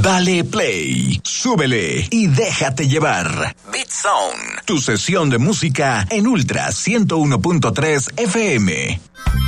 Dale play, súbele y déjate llevar. Beat Zone, tu sesión de música en Ultra 101.3 FM.